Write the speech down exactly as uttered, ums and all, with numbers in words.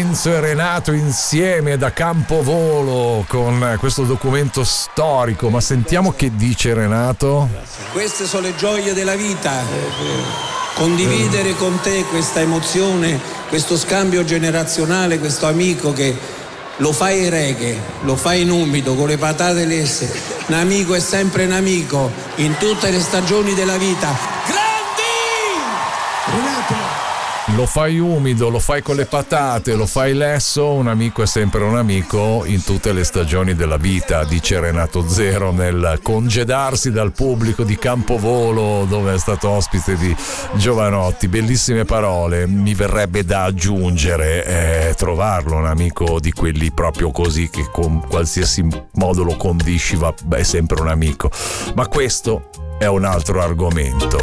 Enzo e Renato insieme da Campovolo con questo documento storico. Ma sentiamo che dice Renato. Queste sono le gioie della vita. Condividere con te questa emozione, questo scambio generazionale, questo amico che lo fai in reggae, lo fai in umido, con le patate lesse. Un amico è sempre un amico in tutte le stagioni della vita. Grandi! Renato! Lo fai umido, lo fai con le patate, lo fai lesso, un amico è sempre un amico in tutte le stagioni della vita, dice Renato Zero nel congedarsi dal pubblico di Campovolo, dove è stato ospite di Jovanotti. Bellissime parole, mi verrebbe da aggiungere eh, trovarlo un amico di quelli proprio così, che con qualsiasi modo lo condisci va, è sempre un amico, ma questo è un altro argomento.